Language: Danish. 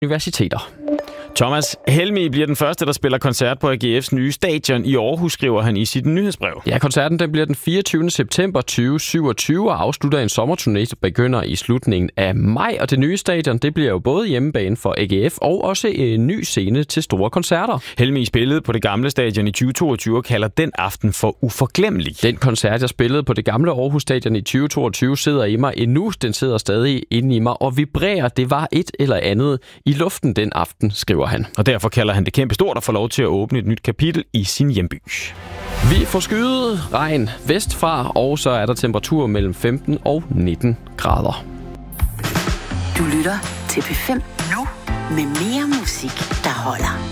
universiteter. Thomas Helmig bliver den første, der spiller koncert på AGF's nye stadion i Aarhus, skriver han i sit nyhedsbrev. Ja, koncerten den bliver den 24. september 2027 og afslutter en sommerturné, der begynder i slutningen af maj. Og det nye stadion, det bliver jo både hjemmebane for AGF og også en ny scene til store koncerter. Helmig spillede på det gamle stadion i 2022 og kalder den aften for uforglemmelig. Den koncert, jeg spillede på det gamle Aarhus stadion i 2022, sidder i mig endnu. Den sidder stadig inde i mig og vibrerer. Det var et eller andet i luften den aften, skriver han. Og derfor kalder han det kæmpe stort at få lov til at åbne et nyt kapitel i sin hjemby. Vi får skyet regn vestfra, og så er der temperatur mellem 15 og 19 grader. Du lytter til P5 nu med mere musik, der holder.